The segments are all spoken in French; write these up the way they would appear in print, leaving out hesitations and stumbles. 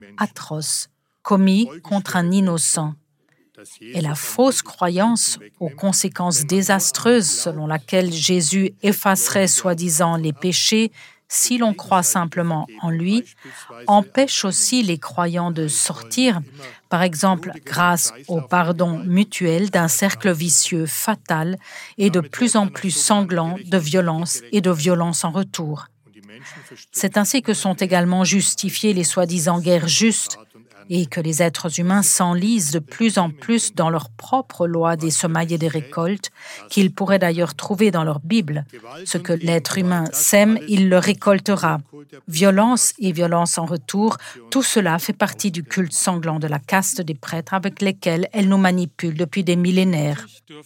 atroce commis contre un innocent. Et la fausse croyance aux conséquences désastreuses selon laquelle Jésus effacerait soi-disant les péchés si l'on croit simplement en lui, empêche aussi les croyants de sortir, par exemple grâce au pardon mutuel d'un cercle vicieux fatal et de plus en plus sanglant de violence et de violence en retour. C'est ainsi que sont également justifiées les soi-disant guerres justes et que les êtres humains s'enlisent de plus en plus dans leur propre loi des semailles et des récoltes, qu'ils pourraient d'ailleurs trouver dans leur Bible. Ce que l'être humain sème, il le récoltera. Violence et violence en retour, tout cela fait partie du culte sanglant de la caste des prêtres avec lesquels elle nous manipule depuis des millénaires.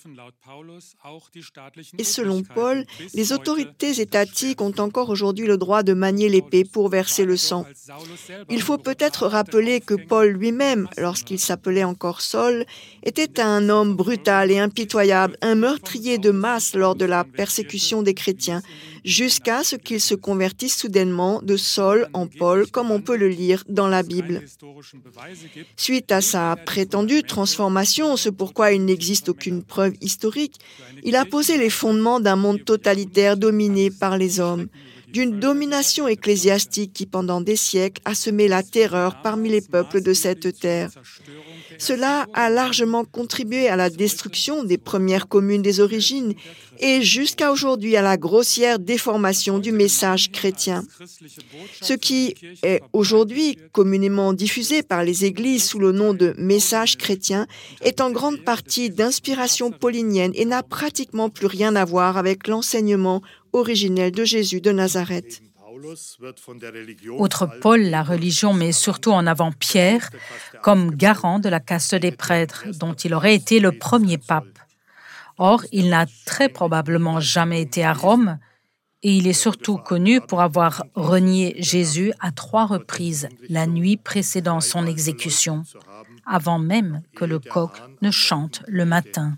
Et selon Paul, les autorités étatiques ont encore aujourd'hui le droit de manier l'épée pour verser le sang. Il faut peut-être rappeler que Paul lui-même, lorsqu'il s'appelait encore Saul, était un homme brutal et impitoyable, un meurtrier de masse lors de la persécution des chrétiens, jusqu'à ce qu'il se convertisse soudainement de Saul en Paul, comme on peut le lire dans la Bible. Suite à sa prétendue transformation, ce pourquoi il n'existe aucune preuve historique, il a posé les fondements d'un monde totalitaire dominé par les hommes, d'une domination ecclésiastique qui, pendant des siècles, a semé la terreur parmi les peuples de cette terre. Cela a largement contribué à la destruction des premières communes des origines et jusqu'à aujourd'hui à la grossière déformation du message chrétien. Ce qui est aujourd'hui communément diffusé par les églises sous le nom de message chrétien est en grande partie d'inspiration paulinienne et n'a pratiquement plus rien à voir avec l'enseignement originel de Jésus de Nazareth. Outre Paul, la religion met surtout en avant Pierre comme garant de la caste des prêtres, dont il aurait été le premier pape. Or, il n'a très probablement jamais été à Rome et il est surtout connu pour avoir renié Jésus à 3 reprises la nuit précédant son exécution, avant même que le coq ne chante le matin.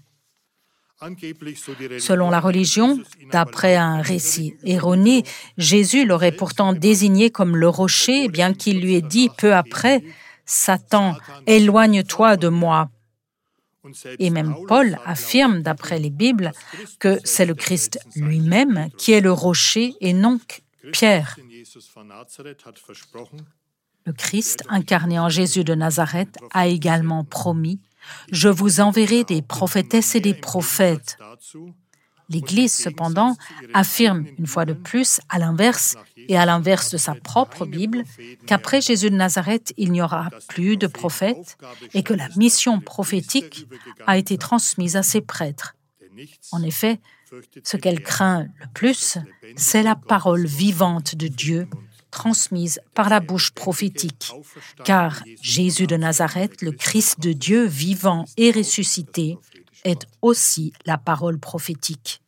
Selon la religion, d'après un récit erroné, Jésus l'aurait pourtant désigné comme le rocher, bien qu'il lui ait dit peu après « Satan, éloigne-toi de moi ». Et même Paul affirme, d'après les Bibles, que c'est le Christ lui-même qui est le rocher et non Pierre. Le Christ, incarné en Jésus de Nazareth, a également promis « Je vous enverrai des prophétesses et des prophètes ». L'Église, cependant, affirme une fois de plus, à l'inverse de sa propre Bible, qu'après Jésus de Nazareth, il n'y aura plus de prophètes et que la mission prophétique a été transmise à ses prêtres. En effet, ce qu'elle craint le plus, c'est la parole vivante de Dieu transmise par la bouche prophétique, car Jésus de Nazareth, le Christ de Dieu vivant et ressuscité, est aussi la parole prophétique.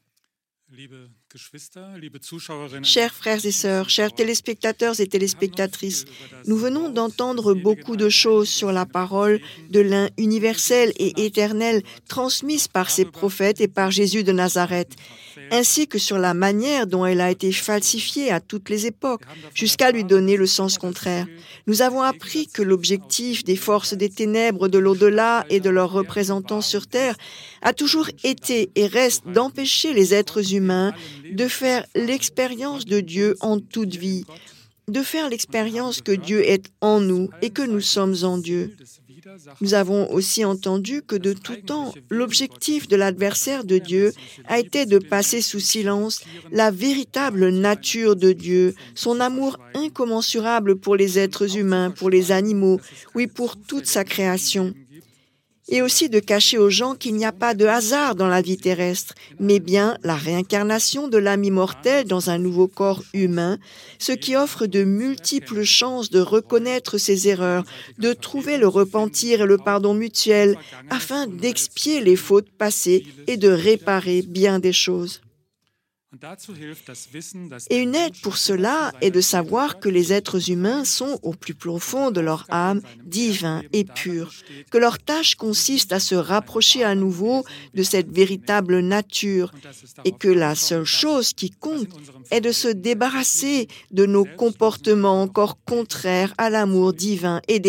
Chers frères et sœurs, chers téléspectateurs et téléspectatrices, nous venons d'entendre beaucoup de choses sur la parole de l'un universel et éternel transmise par ses prophètes et par Jésus de Nazareth, ainsi que sur la manière dont elle a été falsifiée à toutes les époques, jusqu'à lui donner le sens contraire. Nous avons appris que l'objectif des forces des ténèbres de l'au-delà et de leurs représentants sur Terre a toujours été et reste d'empêcher les êtres humains de faire l'expérience de Dieu en toute vie, de faire l'expérience que Dieu est en nous et que nous sommes en Dieu. Nous avons aussi entendu que de tout temps, l'objectif de l'adversaire de Dieu a été de passer sous silence la véritable nature de Dieu, son amour incommensurable pour les êtres humains, pour les animaux, oui, pour toute sa création. Et aussi de cacher aux gens qu'il n'y a pas de hasard dans la vie terrestre, mais bien la réincarnation de l'âme immortelle dans un nouveau corps humain, ce qui offre de multiples chances de reconnaître ses erreurs, de trouver le repentir et le pardon mutuel, afin d'expier les fautes passées et de réparer bien des choses. Et une aide pour cela est de savoir que les êtres humains sont, au plus profond de leur âme, divins et purs, que leur tâche consiste à se rapprocher à nouveau de cette véritable nature, et que la seule chose qui compte est de se débarrasser de nos comportements encore contraires à l'amour divin et